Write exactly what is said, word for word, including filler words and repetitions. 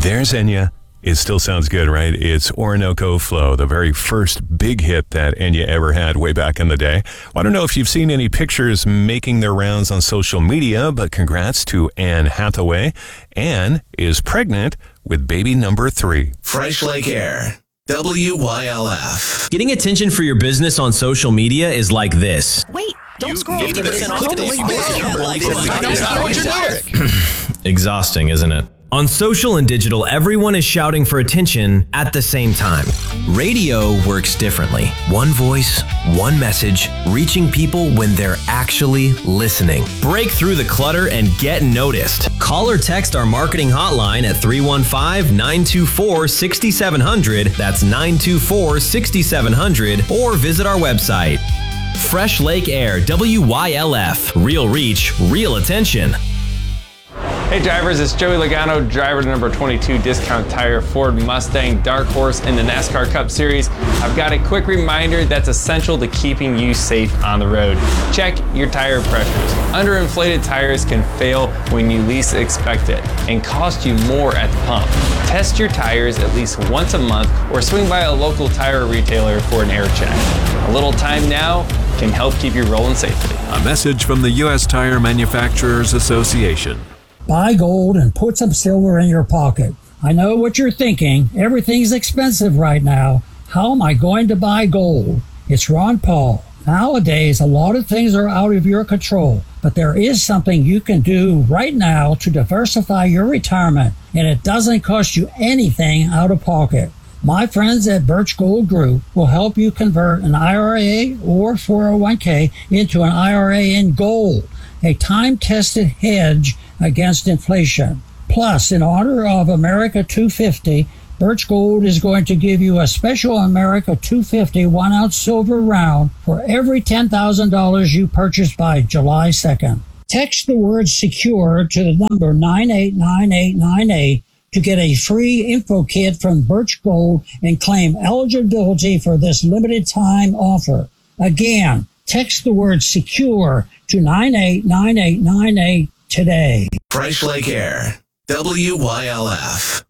There's Enya. It still sounds good, right? It's Orinoco Flow, the very first big hit that Enya ever had way back in the day. Well, I don't know if you've seen any pictures making their rounds on social media, but congrats to Anne Hathaway. Anne is pregnant with baby number three. Fresh Lake Air, W Y L F. Getting attention for your business on social media is like this. Wait, don't You scroll. need to Click the link below. Exhausting, isn't it? On social and digital, everyone is shouting for attention at the same time. Radio works differently. One voice, one message, reaching people when they're actually listening. Break through the clutter and get noticed. Call or text our marketing hotline at three one five, nine two four, six seven zero zero. That's nine two four, six seven zero zero. Or visit our website. Fresh Lake Air, W Y L F. Real reach, real attention. Hey drivers, it's Joey Logano, driver to number twenty-two Discount Tire Ford Mustang Dark Horse in the NASCAR Cup Series. I've got a quick reminder that's essential to keeping you safe on the road. Check your tire pressures. Underinflated tires can fail when you least expect it and cost you more at the pump. Test your tires at least once a month or swing by a local tire retailer for an air check. A little time now can help keep you rolling safely. A message from the U S Tire Manufacturers Association. Buy gold and put some silver in your pocket. I know what you're thinking. Everything's expensive right now. How am I going to buy gold? It's Ron Paul. Nowadays, a lot of things are out of your control, but there is something you can do right now to diversify your retirement, and it doesn't cost you anything out of pocket. My friends at Birch Gold Group will help you convert an I R A or four oh one k into an I R A in gold, a time-tested hedge against inflation. Plus, in honor of America two fifty, Birch Gold is going to give you a special America two fifty one-ounce silver round for every ten thousand dollars you purchase by July second. Text the word SECURE to the number nine eight nine eight nine eight to get a free info kit from Birch Gold and claim eligibility for this limited time offer. Again, text the word SECURE to nine eight nine eight nine eight today. Fresh Lake Air, W Y L F.